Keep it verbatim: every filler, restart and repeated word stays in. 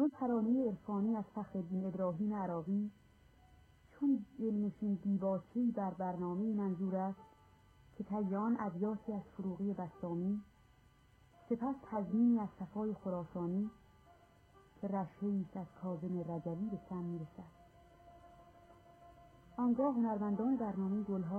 چون ترانه عرفانی از فخرالدین ابراهیم عراقی، چون دلنشین دیباچه‌ای بر برنامه منظور است که طی ابیاتی از فروغی بسطامی، سپس تضمینی از صفای خراسانی که رشحه‌ای است از کاظم رجوی به سم می‌رسد. آنگاه هنرمندان برنامه گلها